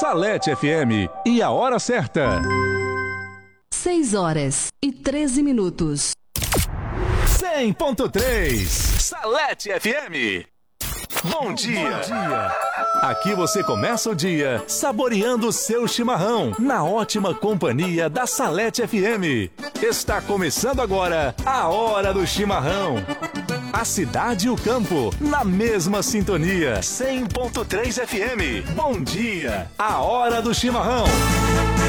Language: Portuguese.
Salete FM e a hora certa. 6h13. 100.3 Salete FM. Bom dia. Aqui você começa o dia saboreando o seu chimarrão na ótima companhia da Salete FM. Está começando agora a Hora do Chimarrão. A cidade e o campo na mesma sintonia. 100.3 FM. Bom dia. A Hora do Chimarrão.